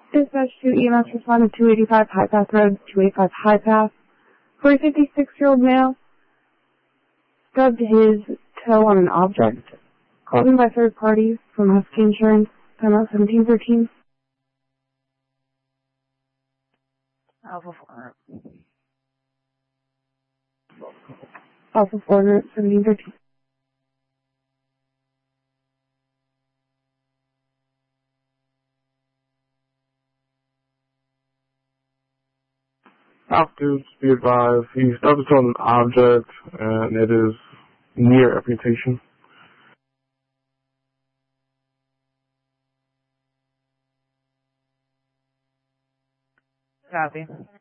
Dispatch to EMS responded 285 High Path Road, 285 High Path. For a 56-year-old male, stubbed his toe on an object. Called in by third party from Husky Insurance, timeout 1713. Alpha 4. Alpha 4, 1713. Officers, be advised, he stubbed his toe on an object, and it is near amputation. Copy.